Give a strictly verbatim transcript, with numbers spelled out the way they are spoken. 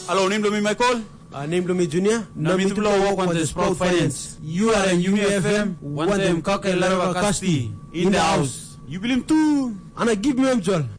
Hello, name me Michael. Uh, name me Junior. Nami tulo work on the Sprout Finance. You are in U F M. One them kake larava kasti in the house. You believe too? And I give me a job.